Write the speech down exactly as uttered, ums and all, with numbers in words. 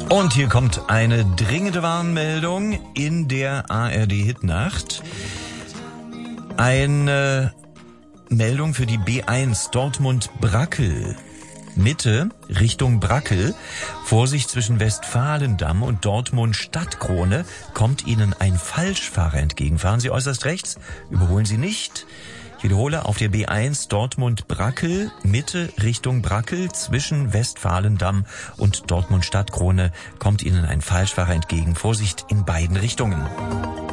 Und hier kommt eine dringende Warnmeldung in der A R D-Hitnacht. Eine Meldung für die B eins Dortmund-Brackel. Mitte Richtung Brackel. Vorsicht, zwischen Westfalendamm und Dortmund Stadtkrone kommt Ihnen ein Falschfahrer entgegen. Fahren Sie äußerst rechts, überholen Sie nicht. Ich wiederhole, auf der B eins Dortmund-Brackel, Mitte Richtung Brackel, zwischen Westfalendamm und Dortmund Stadtkrone kommt Ihnen ein Falschfahrer entgegen. Vorsicht in beiden Richtungen.